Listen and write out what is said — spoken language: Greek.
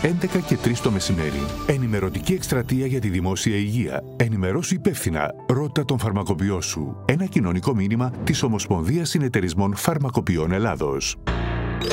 11 και 3 το μεσημέρι. Ενημερωτική εκστρατεία για τη δημόσια υγεία. Ενημερώσου υπεύθυνα. Ρώτα τον φαρμακοποιό σου. Ένα κοινωνικό μήνυμα της Ομοσπονδίας Συνεταιρισμών Φαρμακοποιών Ελλάδος.